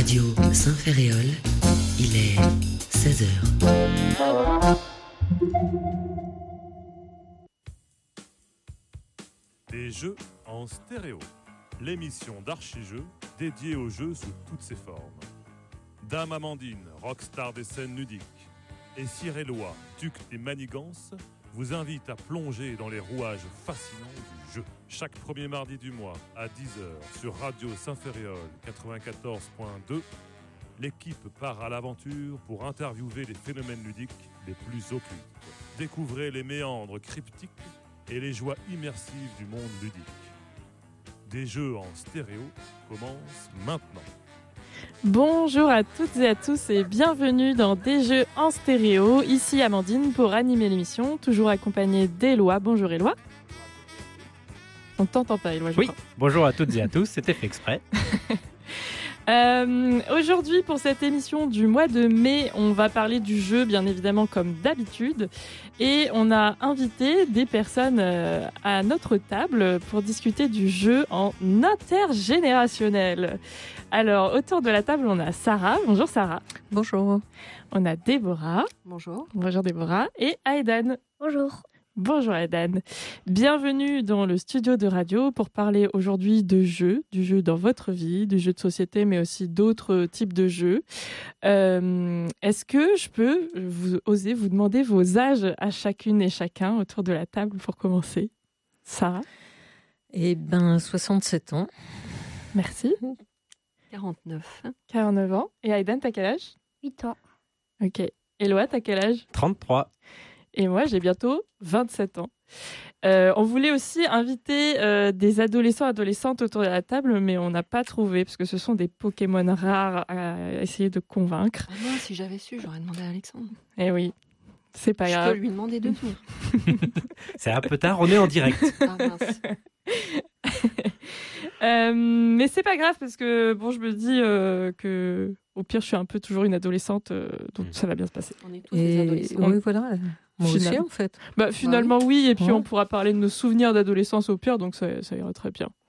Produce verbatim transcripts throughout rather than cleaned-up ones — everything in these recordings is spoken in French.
Radio Saint-Ferréol, il est seize heures. Des jeux en stéréo. L'émission d'Archijeux dédiée aux jeux sous toutes ses formes. Dame Amandine, rockstar des scènes ludiques, et Sir Éloi, duc des manigances, vous invite à plonger dans les rouages fascinants du jeu. Chaque premier mardi du mois, à dix heures, sur Radio Saint-Ferréol quatre-vingt-quatorze point deux, l'équipe part à l'aventure pour interviewer les phénomènes ludiques les plus occultes. Découvrez les méandres cryptiques et les joies immersives du monde ludique. Des jeux en stéréo commencent maintenant. Bonjour à toutes et à tous et bienvenue dans Des jeux en stéréo. Ici Amandine pour animer l'émission, toujours accompagnée d'Éloi. Bonjour Éloi. On t'entend pas Éloi, je Oui, crois. Bonjour à toutes et à tous, c'était fait exprès. Euh, aujourd'hui, pour cette émission du mois de mai, on va parler du jeu, bien évidemment, comme d'habitude. Et on a invité des personnes euh, à notre table pour discuter du jeu en intergénérationnel. Alors, autour de la table, on a Sarah. Bonjour Sarah. Bonjour. On a Déborah. Bonjour. Bonjour Déborah. Et Aïdan. Bonjour. Bonjour Aïdan. Bienvenue dans le studio de radio pour parler aujourd'hui de jeux, du jeu dans votre vie, du jeu de société, mais aussi d'autres types de jeux. Euh, est-ce que je peux vous oser vous demander vos âges à chacune et chacun autour de la table pour commencer? Sarah? Eh ben, soixante-sept ans. Merci. quarante-neuf. quarante-neuf ans. Et Aïdan, t'as quel âge? huit ans. Ok. Éloi, t'as quel âge? trente-trois. Et moi, j'ai bientôt vingt-sept ans. Euh, on voulait aussi inviter euh, des adolescents et adolescentes autour de la table, mais on n'a pas trouvé, parce que ce sont des Pokémon rares à essayer de convaincre. Ah non, si j'avais su, j'aurais demandé à Alexandre. Eh oui, c'est pas Je grave. peux lui demander de venir. C'est un peu tard, on est en direct. Ah mince. euh, mais c'est pas grave, parce que bon, je me dis euh, que au pire, je suis un peu toujours une adolescente, euh, donc Mm. ça va bien se passer. On est tous des adolescents. On- Oui, voilà. Moi aussi, Finalement. en fait. Bah, finalement, oui, et puis Ouais. on pourra parler de nos souvenirs d'adolescence au pire, donc ça, ça ira très bien.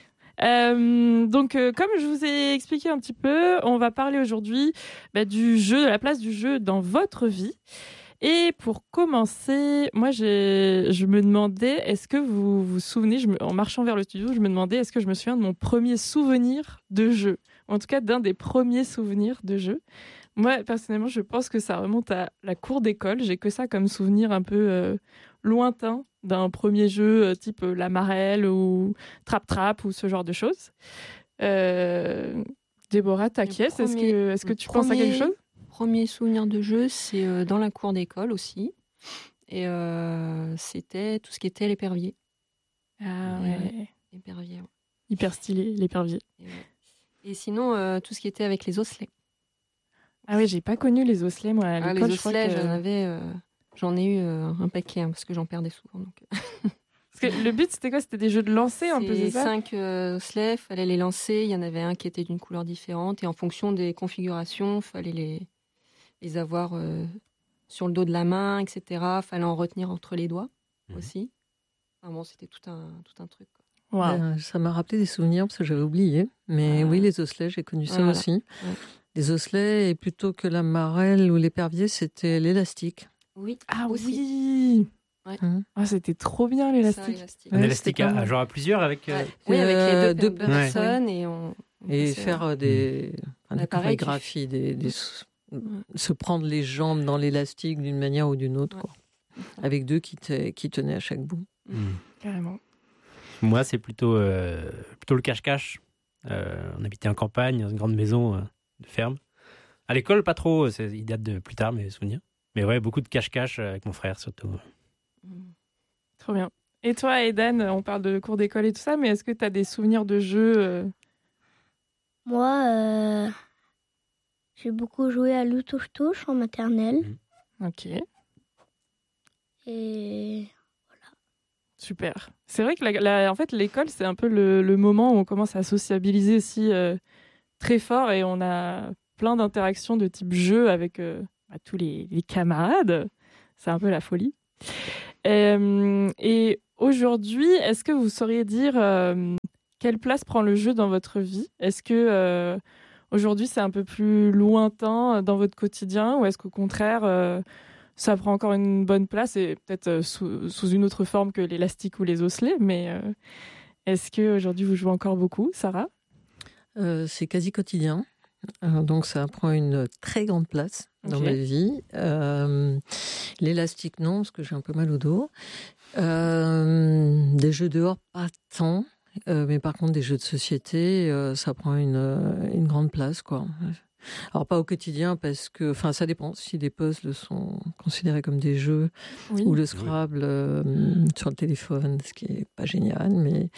Euh, donc, euh, comme je vous ai expliqué un petit peu, on va parler aujourd'hui bah, du jeu, de la place du jeu dans votre vie. Et pour commencer, moi, j'ai, je me demandais, est-ce que vous vous souvenez, je me, en marchant vers le studio, je me demandais, est-ce que je me souviens de mon premier souvenir de jeu, en tout cas d'un des premiers souvenirs de jeu. Moi, personnellement, je pense que ça remonte à la cour d'école. J'ai que ça comme souvenir un peu euh, lointain d'un premier jeu euh, type euh, La Marelle ou Trap Trap ou ce genre de choses. Euh, Déborah, t'inquiète, est-ce premier- que, est-ce que le tu penses à quelque premier- chose? Premier souvenir de jeu, c'est euh, dans la cour d'école aussi. Et euh, c'était tout ce qui était l'épervier. Ah ouais. ouais, L'épervier, ouais. hyper stylé, l'épervier. Et, ouais. Et sinon, euh, tout ce qui était avec les osselets. Ah oui, j'ai pas connu les osselets, moi, à Ah, l'école. les je crois osselets, que- j'en avais... euh, J'en ai eu euh, un paquet, hein, parce que j'en perdais souvent. Donc. Parce que le but, c'était quoi? C'était des jeux de lancer, un peu, c'est C'est ça? cinq euh, osselets, il fallait les lancer. Il y en avait un qui était d'une couleur différente. Et en fonction des configurations, il fallait les, les avoir euh, sur le dos de la main, et cetera. Il fallait en retenir entre les doigts Mhm. aussi. Enfin bon, c'était tout un, tout un truc, quoi. Wow. Euh, ça m'a rappelé des souvenirs parce que j'avais oublié. Mais Ah. oui, les osselets, j'ai connu ça Voilà. aussi. Ouais. Les osselets, et plutôt que la marelle ou l'épervier, c'était l'élastique. Oui, Ah aussi. oui! Ouais. Hum. Ah, c'était trop bien, Ça, l'élastique. l'élastique. Un Ouais, élastique c'était pas à, mal. à jouer à plusieurs avec... euh, Ouais. Oui, avec Euh, les deux, deux deux personnes. personnes. Et, on, on Et passait, faire euh, euh, des, enfin, des Bah, pareil, tu- chorégraphies, des, des- se prendre les jambes dans l'élastique d'une manière ou d'une autre, Ouais. quoi. Avec deux qui, te- qui tenaient à chaque bout. hmm. Carrément. Moi, c'est plutôt, euh, plutôt le cache-cache. Euh, on habitait en campagne, dans une grande maison euh, de ferme. À l'école, pas trop. C'est, il date de plus tard, mes souvenirs. Mais ouais, beaucoup de cache-cache euh, avec mon frère, surtout. Mm. Trop bien. Et toi, Eden, on parle de cours d'école et tout ça, mais est-ce que tu as des souvenirs de jeux euh, Moi, euh, j'ai beaucoup joué à Loutouche-Touche en maternelle. Ok, Et super. C'est vrai que la, la- en fait, l'école, c'est un peu le, le moment où on commence à sociabiliser aussi euh, très fort et on a plein d'interactions de type jeu avec euh, bah, tous les, les camarades. C'est un peu la folie. Euh, et aujourd'hui, est-ce que vous sauriez dire euh, quelle place prend le jeu dans votre vie? Est-ce que euh, aujourd'hui, c'est un peu plus lointain dans votre quotidien, ou est-ce qu'au contraire, euh, ça prend encore une bonne place, et peut-être euh, sous, sous une autre forme que l'élastique ou les osselets, mais euh, est-ce qu'aujourd'hui, vous jouez encore beaucoup, Sarah ? Euh, c'est quasi quotidien. Euh, donc ça prend une très grande place dans Ok. ma vie. Euh, l'élastique, non, parce que j'ai un peu mal au dos. Euh, des jeux dehors, pas tant. Euh, mais par contre, des jeux de société, euh, ça prend une, une grande place, quoi. Alors pas au quotidien, parce que, enfin, ça dépend. Si les puzzles sont considérés comme des jeux, Oui. ou le Scrabble euh, sur le téléphone, ce qui est pas génial, mais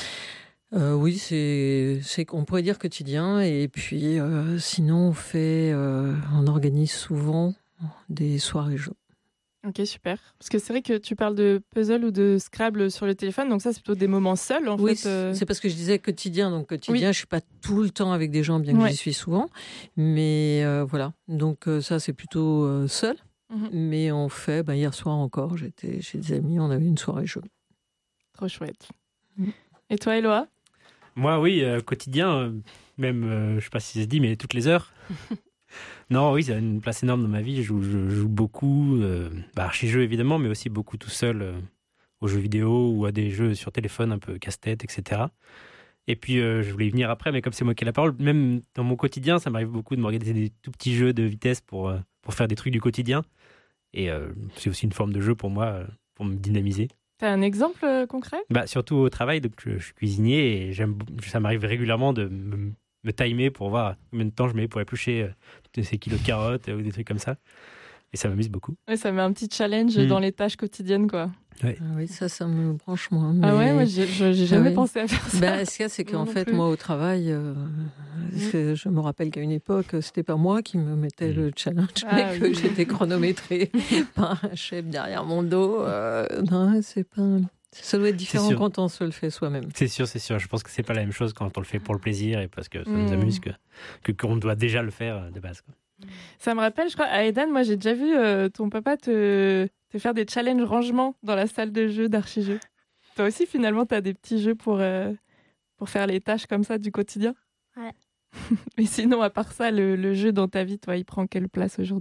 euh, oui, c'est, c'est qu'on pourrait dire quotidien. Et puis, euh, sinon, on fait, euh, on organise souvent des soirées jeux. Ok, super. Parce que c'est vrai que tu parles de puzzle ou de Scrabble sur le téléphone, donc ça, c'est plutôt des moments seuls, en Oui, fait. euh. c'est parce que je disais quotidien. Donc quotidien, Oui. je suis pas tout le temps avec des gens, bien que Ouais. j'y suis souvent. Mais euh, voilà. Donc euh, ça, c'est plutôt euh, seul. Mhm. Mais on fait. Bah, hier soir encore, j'étais chez des amis, on avait une soirée jeu. Trop chouette. Mm. Et toi, Eloa ? Moi, oui, euh, quotidien, euh, même, euh, je sais pas si ça se dit, mais toutes les heures. Non, oui, ça a une place énorme dans ma vie. Je joue, je joue beaucoup, euh, bah, archi-jeux évidemment, mais aussi beaucoup tout seul euh, aux jeux vidéo ou à des jeux sur téléphone un peu casse-tête, et cetera. Et puis, euh, je voulais y venir après, mais comme c'est moi qui ai la parole, même dans mon quotidien, ça m'arrive beaucoup de m'organiser des tout petits jeux de vitesse pour, euh, pour faire des trucs du quotidien. Et euh, c'est aussi une forme de jeu pour moi, euh, pour me dynamiser. T'as un exemple euh, concret ? Bah, surtout au travail, donc je, je suis cuisinier et j'aime, ça m'arrive régulièrement de me, me timer pour voir combien de temps je mets pour éplucher euh, tous ces kilos de carottes euh, ou des trucs comme ça. Et ça m'amuse beaucoup. Ouais, ça met un petit challenge Mm. dans les tâches quotidiennes, quoi. Ah oui, ça, ça me branche moins. Ah mais- ouais, moi, j'ai, je- j'ai jamais Ah oui. pensé à faire ça. Ben, ce qu'il y a, c'est qu'en Moi non fait, plus. moi, au travail, euh, c'est- je me rappelle qu'à une époque, c'était pas moi qui me mettais Mm. le challenge, Ah mais que oui. j'étais chronométrée par un chef derrière mon dos. Euh, non, c'est pas. Ça doit être différent sûr. quand on se le fait soi-même. C'est sûr, c'est sûr. Je pense que c'est pas la même chose quand on le fait pour le plaisir et parce que ça Mm. nous amuse que, que qu'on doit déjà le faire euh, de base, quoi. Ça me rappelle, je crois, à Eden, moi, j'ai déjà vu euh, ton papa te, te faire des challenges rangement dans la salle de jeu d'archi-jeux. Toi aussi, finalement, t'as des petits jeux pour, euh, pour faire les tâches comme ça du quotidien ? Ouais. Mais sinon, à part ça, le, le jeu dans ta vie, toi, il prend quelle place aujourd'hui ?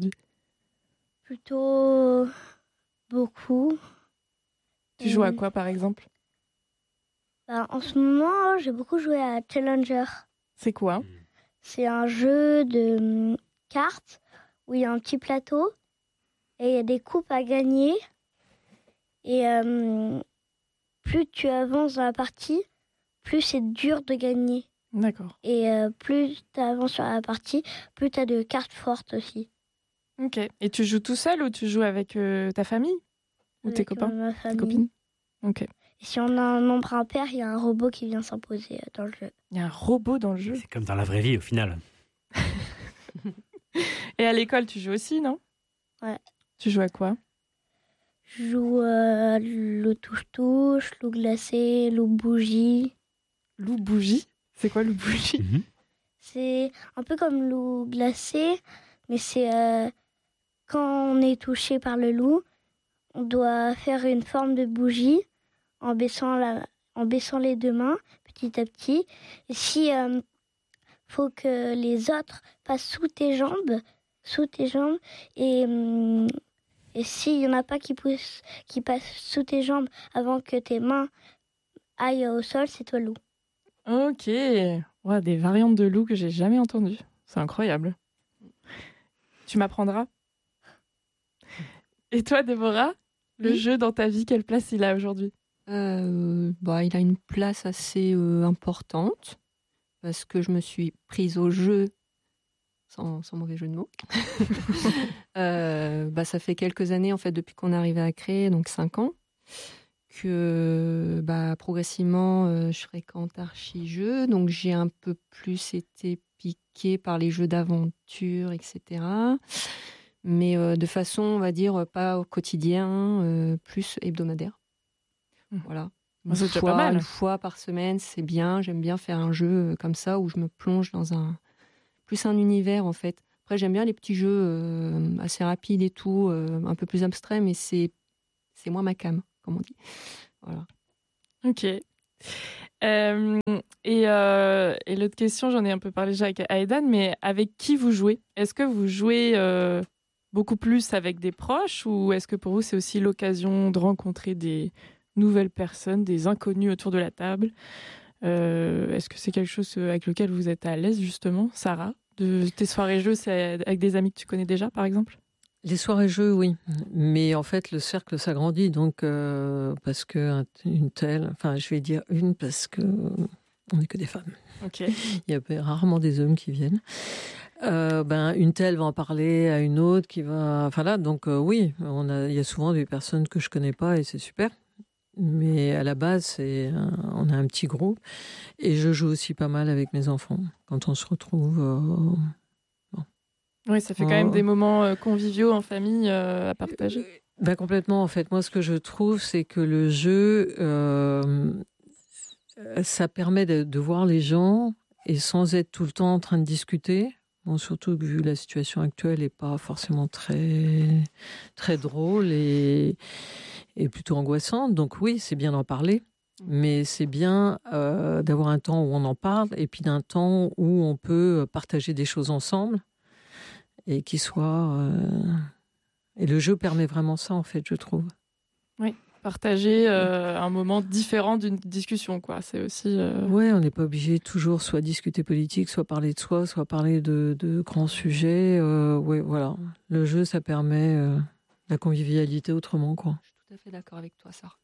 Plutôt beaucoup. Tu joues à Mm. quoi, par exemple ? Bah, en ce moment, j'ai beaucoup joué à Challenger. C'est quoi ? C'est un jeu de hum, cartes où il y a un petit plateau et il y a des coupes à gagner. Et euh, plus tu avances dans la partie, plus c'est dur de gagner. D'accord. Et euh, plus tu avances sur la partie, plus tu as de cartes fortes aussi. Ok. Et tu joues tout seul ou tu joues avec euh, ta famille ? Ou tes Avec, copains ? euh, ma Tes famille. copines ? Ok. Et si on a un nombre impair, il y a un robot qui vient s'imposer euh, dans le jeu. Il y a un robot dans le jeu. C'est comme dans la vraie vie au final. Et à l'école, tu joues aussi, non ? Ouais. Tu joues à quoi ? Je joue euh, loup touche-touche, loup glacé, loup bougie. Loup bougie ? C'est quoi loup bougie ? Mhm. C'est un peu comme loup glacé, mais c'est euh, quand on est touché par le loup, on doit faire une forme de bougie en baissant, la, en baissant les deux mains petit à petit. Et si euh, faut que les autres passent sous tes jambes, sous tes jambes, et, hum, et s'il y en a pas qui, poussent, qui passent sous tes jambes avant que tes mains aillent au sol, c'est toi le loup. Ok. Ouais, des variantes de loup que j'ai jamais entendues. C'est incroyable. Tu m'apprendras. Et toi, Déborah, le Oui. jeu dans ta vie, quelle place il a aujourd'hui ? Euh, bah, il a une place assez euh, importante parce que je me suis prise au jeu, sans, sans mauvais jeu de mots. euh, bah, ça fait quelques années, en fait, depuis qu'on est arrivé à créer, donc cinq ans, que bah, progressivement, euh, je fréquente Archi-Jeux. Donc, j'ai un peu plus été piquée par les jeux d'aventure, et cetera. Mais euh, de façon, on va dire, pas au quotidien, euh, plus hebdomadaire. Mmh. Voilà. Oh, Une c'est déjà fois, pas mal. une fois par semaine, c'est bien. J'aime bien faire un jeu euh, comme ça où je me plonge dans un plus un univers en fait. Après, j'aime bien les petits jeux euh, assez rapides et tout, euh, un peu plus abstraits, mais c'est c'est moins ma came, comme on dit. Voilà. Ok. Euh, et, euh, et l'autre question, j'en ai un peu parlé déjà avec Aedan, mais avec qui vous jouez ? Est-ce que vous jouez euh, beaucoup plus avec des proches ou est-ce que pour vous c'est aussi l'occasion de rencontrer des nouvelles personnes, des inconnus autour de la table ? euh, Est-ce que c'est quelque chose avec lequel vous êtes à l'aise justement, Sarah ? De tes soirées jeux, c'est avec des amis que tu connais déjà par exemple ? Les soirées jeux, oui. Mais en fait, le cercle s'agrandit. Donc, euh, parce que une telle, enfin, je vais dire une parce que on n'est que des femmes. Ok. Il y a rarement des hommes qui viennent. Euh, ben, une telle va en parler à une autre qui va. Enfin là, donc euh, oui, on a, il y a souvent des personnes que je connais pas et c'est super. Mais à la base, c'est, un, on a un petit groupe et je joue aussi pas mal avec mes enfants quand on se retrouve. Euh, Oui, ça fait quand même des moments euh, conviviaux en famille euh, à partager. Ben complètement, en fait. Moi, ce que je trouve, c'est que le jeu, euh, ça permet de, de voir les gens et sans être tout le temps en train de discuter. Bon, surtout que vu la situation actuelle n'est pas forcément très, très drôle et, et plutôt angoissante. Donc oui, c'est bien d'en parler. Mais c'est bien euh, d'avoir un temps où on en parle et puis d'un temps où on peut partager des choses ensemble. Et qui soit euh... et le jeu permet vraiment ça en fait, je trouve. Oui, partager euh, un moment différent d'une discussion, quoi. C'est aussi. Euh... Ouais, on n'est pas obligé toujours soit discuter politique, soit parler de soi, soit parler de, de grands sujets. Euh, ouais, voilà. Le jeu, ça permet euh, la convivialité autrement, quoi. Je suis tout à fait d'accord avec toi, Sarah.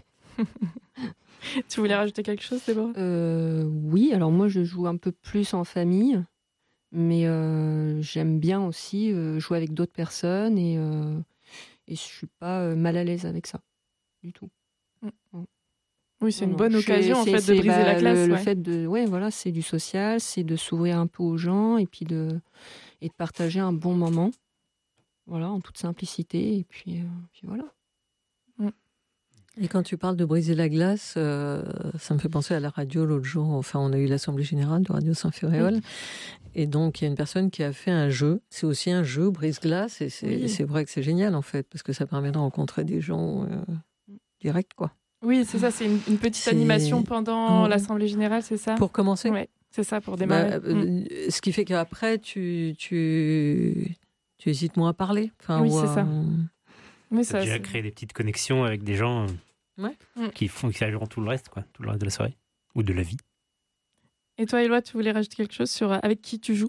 Tu voulais rajouter quelque chose, Déborah ? euh, Oui, alors moi, je joue un peu plus en famille. Mais euh, j'aime bien aussi euh, jouer avec d'autres personnes et, euh, et je ne suis pas euh, mal à l'aise avec ça, du tout. Mm. Oui, c'est non, une bonne non, occasion en c'est, fait, de briser bah, la glace. Le, ouais. le fait de, ouais, voilà, c'est du social, c'est de s'ouvrir un peu aux gens et puis de, et de partager un bon moment, voilà, en toute simplicité. Et puis, euh, puis voilà. Mm. Et quand tu parles de briser la glace, euh, ça me fait penser à la radio l'autre jour. Enfin, on a eu l'Assemblée Générale de Radio Saint-Ferréol. Oui. Et donc, il y a une personne qui a fait un jeu. C'est aussi un jeu brise-glace. Et c'est, oui. c'est vrai que c'est génial, en fait, parce que ça permet de rencontrer des gens euh, direct, quoi. Oui, c'est ça. C'est une, une petite c'est... animation pendant mmh. l'Assemblée Générale, c'est ça ? Pour commencer ? Oui, c'est ça, pour démarrer. Bah, mmh. euh, ce qui fait qu'après, tu, tu, tu hésites moins à parler. Enfin, oui, ou c'est à... ça. Oui, ça a déjà créé des petites connexions avec des gens ouais. qui font qui s'ajoutent tout le reste, quoi, tout le reste de la soirée ou de la vie. Et toi, Éloi, tu voulais rajouter quelque chose sur avec qui tu joues ?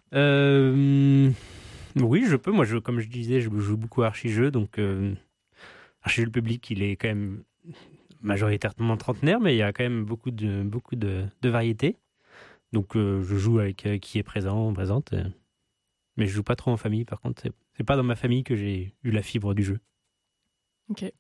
euh, Oui, je peux. Moi, je, comme je disais, je joue beaucoup à Archijeux, donc euh, Archijeux le public, il est quand même majoritairement trentenaire, mais il y a quand même beaucoup de beaucoup de, de variétés. Donc, euh, je joue avec euh, qui est présent, présente. Euh, mais je joue pas trop en famille. Par contre, c'est, c'est pas dans ma famille que j'ai eu la fibre du jeu. Ok.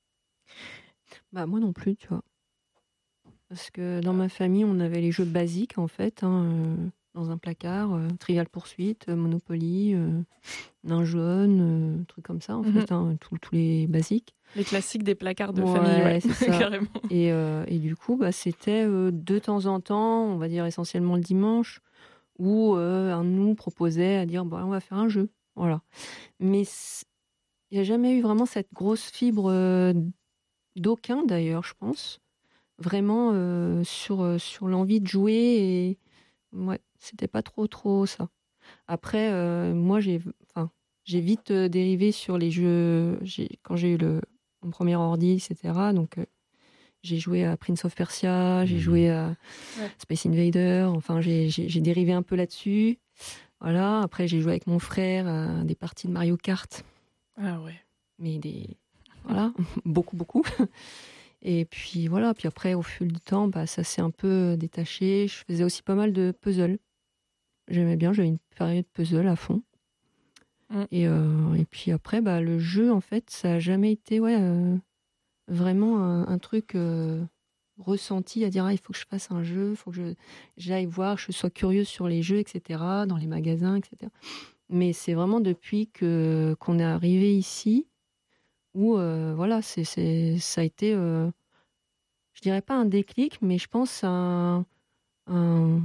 Bah moi non plus, tu vois. Parce que dans ma famille, on avait les jeux basiques en fait, hein, euh, dans un placard, euh, Trivial Poursuite, euh, Monopoly, euh, Nain jaune, euh, trucs comme ça en mm-hmm. fait, hein, tous les basiques. Les classiques des placards de ouais, famille, ouais, c'est ça. Carrément. Et, euh, et du coup, bah, c'était euh, de temps en temps, on va dire essentiellement le dimanche, où euh, un de nous proposait à dire bah, on va faire un jeu. Voilà. Mais il n'y a jamais eu vraiment cette grosse fibre euh, d'aucun d'ailleurs, je pense. Vraiment euh, sur, euh, sur l'envie de jouer. Et ouais, c'était pas trop, trop ça. Après, euh, moi, j'ai, enfin, j'ai vite euh, dérivé sur les jeux. J'ai, quand j'ai eu le, mon premier ordi, et cetera. Donc, euh, j'ai joué à Prince of Persia, j'ai mmh. joué à ouais. Space Invader. Enfin, j'ai, j'ai, j'ai dérivé un peu là-dessus. Voilà. Après, j'ai joué avec mon frère à des parties de Mario Kart. Ah ouais. Mais des, voilà, beaucoup, beaucoup. Et puis voilà. Puis après, au fil du temps, bah, ça s'est un peu détaché. Je faisais aussi pas mal de puzzles. J'aimais bien. J'avais une période puzzle à fond. Mm. Et, euh, et puis après, bah, le jeu, en fait, ça a jamais été, ouais, euh, vraiment un, un truc euh, ressenti à dire, ah, il faut que je fasse un jeu, il faut que je, j'aille voir, que je sois curieuse sur les jeux, et cetera, dans les magasins, et cetera. Mais c'est vraiment depuis que, qu'on est arrivé ici où, euh, voilà, c'est, c'est, ça a été, euh, je dirais pas un déclic, mais je pense un, un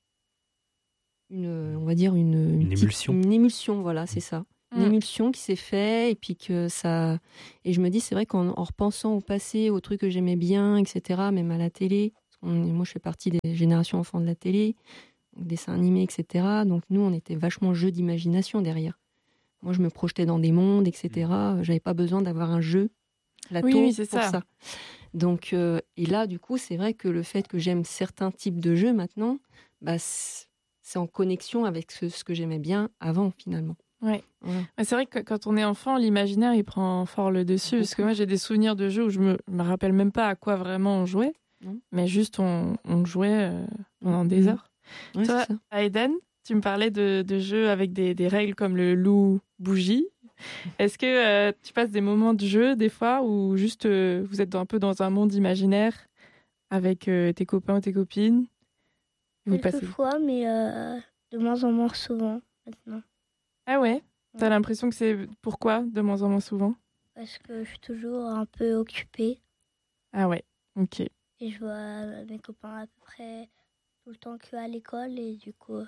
une, on va dire une, une, une petite, émulsion. Une émulsion, voilà, c'est ça. Une mmh. émulsion qui s'est faite et puis que ça. Et je me dis, c'est vrai qu'en en repensant au passé, aux trucs que j'aimais bien, et cetera, même à la télé, ce qu'on est, moi, je fais partie des générations enfants de la télé, donc dessins animés, et cetera. Donc nous, on était vachement jeu d'imagination derrière. Moi, je me projetais dans des mondes, et cetera. J'avais pas besoin d'avoir un jeu plateau Oui, oui, c'est pour ça. ça. Donc, euh, et là, du coup, c'est vrai que le fait que j'aime certains types de jeux maintenant, bah, c'est c'est en connexion avec ce, ce que j'aimais bien avant, finalement. Ouais. Voilà. Ouais, c'est vrai que quand on est enfant, l'imaginaire, il prend fort le dessus. Parce que moi, j'ai des souvenirs de jeux où je me, me rappelle même pas à quoi vraiment on jouait. Non. Mais juste, on, on jouait euh, pendant des heures. Ouais, Toi, c'est ça. Aiden, tu me parlais de, de jeux avec des, des règles comme le loup bougie. Est-ce que euh, tu passes des moments de jeu, des fois, où juste euh, vous êtes dans- un peu dans un monde imaginaire avec euh, tes copains ou tes copines? Vous passez... Quelquefois, mais euh, de moins en moins souvent maintenant. Ah ouais? T'as l'impression que c'est pourquoi de moins en moins souvent? Parce que je suis toujours un peu occupée Ah ouais, ok. et je vois mes copains à peu près tout le temps qu'à l'école et du coup,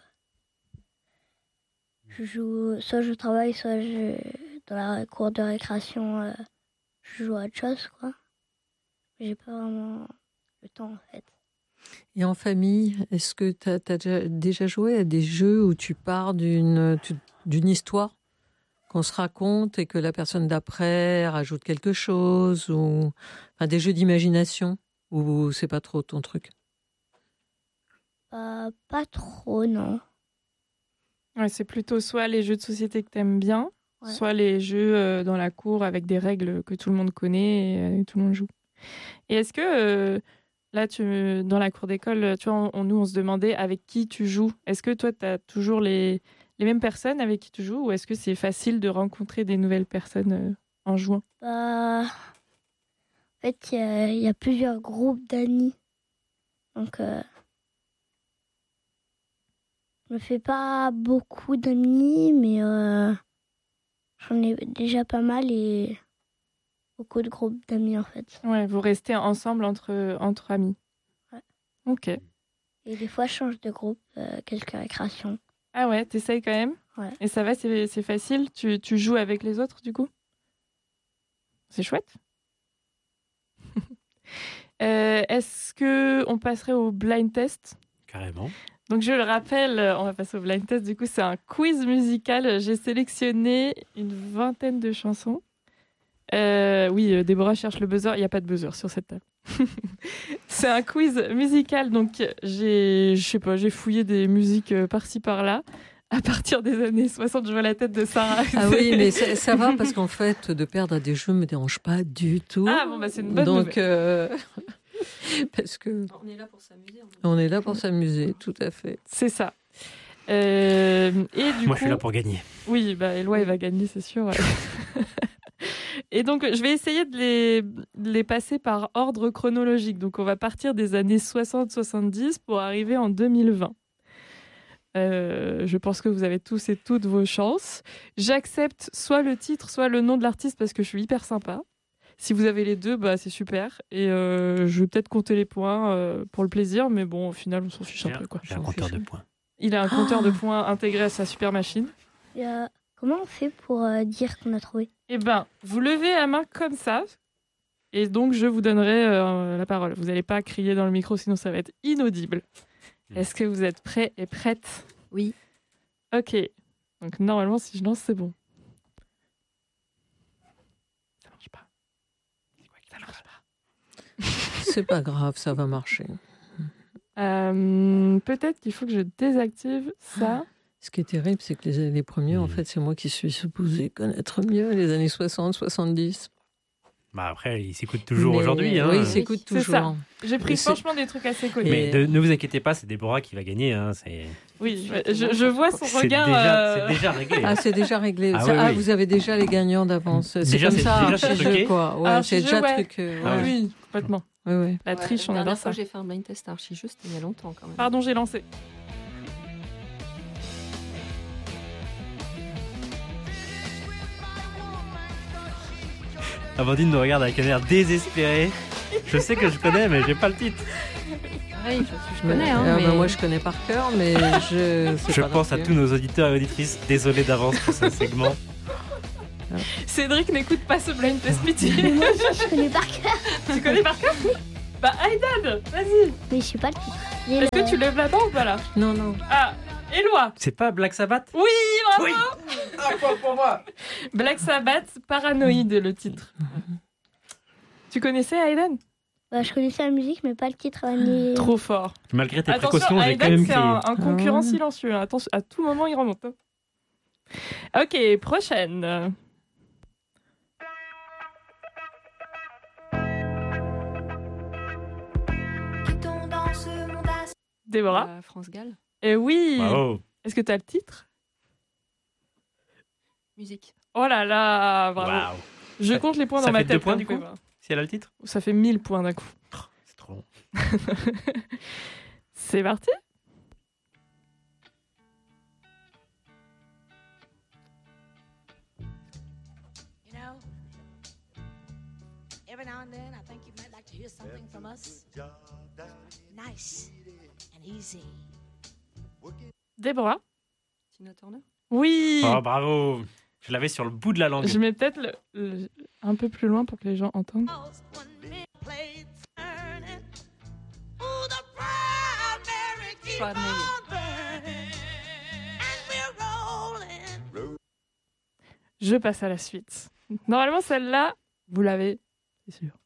je joue, soit je travaille, soit je, dans la cour de récréation, euh, je joue à autre chose, quoi. J'ai pas vraiment le temps en fait. Et en famille, est-ce que tu as déjà, déjà joué à des jeux où tu pars d'une tu- d'une histoire qu'on se raconte et que la personne d'après rajoute quelque chose ou enfin, des jeux d'imagination ou c'est pas trop ton truc? Euh, pas trop, non. Ouais, c'est plutôt soit les jeux de société que t'aimes bien, Ouais. soit les jeux euh, dans la cour avec des règles que tout le monde connaît et euh, tout le monde joue. Et est-ce que euh, là, tu, dans la cour d'école, tu vois, on, on- nous, on se demandait avec qui tu joues. Est-ce que toi, tu as toujours les, les mêmes personnes avec qui tu joues ou est-ce que c'est facile de rencontrer des nouvelles personnes euh, en jouant? Bah, en fait, il y, a- il y a plusieurs groupes d'amis. Donc, euh, je me fais pas beaucoup d'amis, mais euh, j'en ai déjà pas mal et beaucoup de groupes d'amis en fait. Ouais, vous restez ensemble entre, entre amis. Ouais. Ok. Et des fois, je change de groupe, euh, quelques récréations. Ah ouais, t'essayes quand même? Ouais. Et ça va, c'est c'est facile? Tu, tu joues avec les autres, du coup? C'est chouette. Euh, Est-ce que on passerait au blind test? Carrément. Donc, je le rappelle, on va passer au blind test. Du coup, c'est un quiz musical. J'ai sélectionné une vingtaine de chansons. Euh, oui, euh, Déborah cherche le buzzer. Il n'y a pas de buzzer sur cette table. C'est un quiz musical. Donc, j'ai, je sais pas, j'ai fouillé des musiques euh, par-ci par-là. À partir des années soixante, je vois la tête de Sarah. Ah oui, mais ça, ça va parce qu'en fait, de perdre à des jeux me dérange pas du tout. Ah bon, bah c'est une bonne Donc, nouvelle. euh, parce que On est là pour s'amuser. en fait. on est là pour s'amuser, tout à fait. C'est ça. Euh, et du Moi, coup, je suis là pour gagner. oui, bah, Éloi, il va gagner, c'est sûr. ouais. Et donc, je vais essayer de les, de les passer par ordre chronologique. Donc, on va partir des années soixante soixante-dix pour arriver en deux mille vingt. Euh, je pense que vous avez tous et toutes vos chances. J'accepte soit le titre, soit le nom de l'artiste parce que je suis hyper sympa. Si vous avez les deux, bah, c'est super. Et euh, je vais peut-être compter les points euh, pour le plaisir, mais bon, au final, on s'en fiche un J'ai un- peu. Quoi. J'ai un compteur de points. Il a un compteur de points intégré à sa super machine. Et, euh, comment on fait pour euh, dire qu'on a trouvé? Eh ben, vous levez la main comme ça, et donc je vous donnerai euh, la parole. Vous n'allez pas crier dans le micro, sinon ça va être inaudible. Est-ce que vous êtes prêts et prêtes? Oui. Ok. Donc normalement, si je lance, c'est bon. Ça marche pas. C'est quoi qui ça marche pas? C'est pas grave, ça va marcher. Euh, Peut-être qu'il faut que je désactive ça. Ce qui est terrible, c'est que les, les premiers, en Mhm. fait, c'est moi qui suis supposée connaître mieux les années soixante, soixante-dix. Bah après, il s'écoute toujours Mais- aujourd'hui. Hein. Oui, il s'écoute C'est toujours. ça. J'ai pris Mais c'est- franchement des trucs assez connus. Mais Et- de- ne vous inquiétez pas, c'est Déborah qui va gagner. Hein. C'est Oui, je, je vois son c'est regard. déjà, euh, c'est déjà réglé. Ah, c'est déjà réglé. Ah Ça- oui, ah, oui. vous avez déjà les gagnants d'avance. C'est Déjà, comme c'est- ça, déjà, c'est archi-jeu, truqué. quoi. Ouais, Ah, c'est archi-jeu, déjà ouais. truqué. Ah ouais. Oui, complètement. Ouais, ouais. La triche, Ouais, on la adore dernière fois ça. que j'ai fait un blind test archi-jeu, c'était il y a longtemps quand même. Pardon, j'ai lancé. Amandine nous regarde avec un air désespéré. Je sais que je connais, mais j'ai pas le titre. Pareil, je, je connais, hein, Ah, mais... bah, moi, je connais par cœur, mais je. c'est Je pas pense à non tous nos auditeurs et auditrices. Désolé d'avance pour ce segment. Cédric n'écoute pas ce blind test pitié. Moi aussi, je connais par cœur. Tu connais par cœur? Bah, Aïdan, vas-y. Mais je sais pas le titre. Dis Est-ce le- que tu lèves la main ou pas là? Non, non. Ah, Éloi. C'est pas Black Sabbath? Oui, bravo. Oui. Un point pour moi. Black Sabbath, Paranoïde, le titre. Tu connaissais Aïdan? Bah, je connaissais la musique, mais pas le titre. euh, Ni... Trop fort. Malgré tes Attention, précautions, j'ai quand Aïdan, même c'est crié. un, un concurrent Ah. silencieux. Attention, à tout moment, il remonte. hein. Ok, prochaine. Déborah. La France Gall. Eh oui. Bravo. Est-ce que tu as le titre? Musique. Oh là là, bravo. Waouh. Je compte les points Ça dans ma fait tête. deux points, hein, du vous pouvez coup voir. Si elle a le titre? Ça fait mille points d'un coup. C'est trop long. C'est parti. You know, every now and then I think you might like to hear something from us. Nice and easy. Déborah. Tina Turner. Oui. Oh, bravo. Je l'avais sur le bout de la langue. Je mets peut-être le- le- un peu plus loin pour que les gens entendent. Proud Mary. Je passe à la suite. Normalement, celle-là, vous l'avez, c'est sûr.